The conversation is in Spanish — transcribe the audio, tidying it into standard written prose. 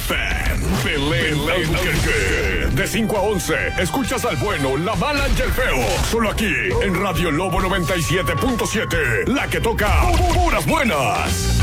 FM. Belén de 5 a 11. Escuchas al bueno, la mala y el feo. Solo aquí, en Radio Lobo 97.7. La que toca puras buenas.